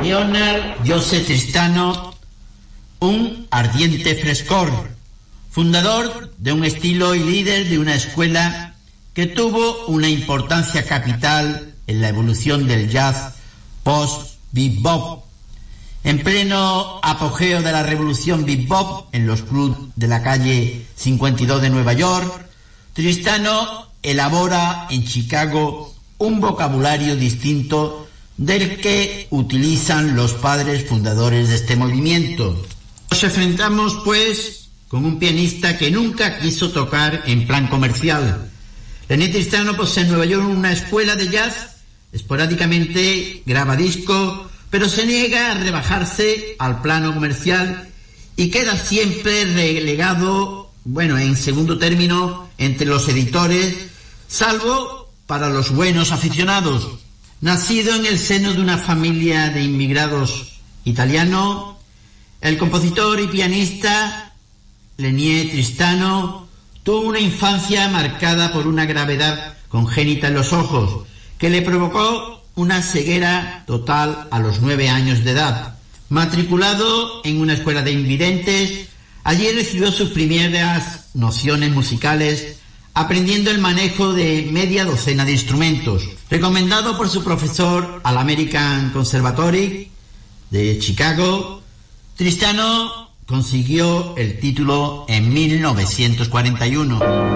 Leonard Joseph Tristano, un ardiente frescor, fundador de un estilo y líder de una escuela que tuvo una importancia capital en la evolución del jazz post-bebop. En pleno apogeo de la revolución bebop en los clubs de la calle 52 de Nueva York, Tristano elabora en Chicago un vocabulario distinto del que utilizan los padres fundadores de este movimiento. Nos enfrentamos, pues, con un pianista que nunca quiso tocar en plan comercial. Lenny Tristano posee en Nueva York una escuela de jazz, esporádicamente graba discos, pero se niega a rebajarse al plano comercial y queda siempre relegado, en segundo término, entre los editores, salvo para los buenos aficionados. Nacido en el seno de una familia de inmigrantes italianos, el compositor y pianista Lenny Tristano tuvo una infancia marcada por una gravedad congénita en los ojos, que le provocó una ceguera total a los 9 años de edad. Matriculado en una escuela de invidentes, allí recibió sus primeras nociones musicales, aprendiendo el manejo de media docena de instrumentos. Recomendado por su profesor al American Conservatory de Chicago, Tristano consiguió el título en 1941.